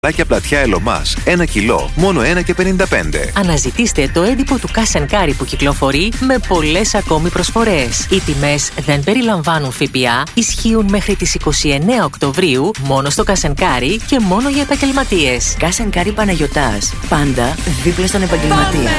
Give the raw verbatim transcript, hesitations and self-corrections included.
Λάκια πλατιά ελωμάς, ένα κιλό, μόνο ένα και πενήντα πέντε. Αναζητήστε το έντυπο του Cash and Carry που κυκλοφορεί με πολλές ακόμη προσφορές. Οι τιμές δεν περιλαμβάνουν ΦΠΑ, ισχύουν μέχρι τις είκοσι εννέα Οκτωβρίου μόνο στο Cash and Carry και μόνο για επαγγελματίες. Cash and Carry Παναγιωτάς, πάντα δίπλα στον επαγγελματία.